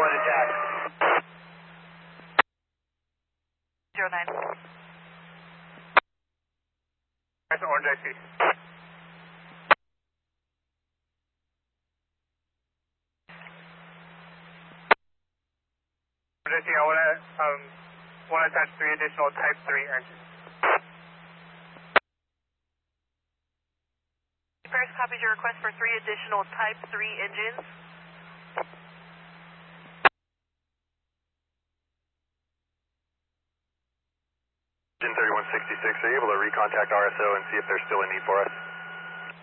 one attack. 09. That's an orange IC. Orange IC, I want to attach 3 additional Type 3 engines. First copies your request for 3 additional Type 3 engines. Engine 3166, are you able to recontact RSO and see if there's still a need for us?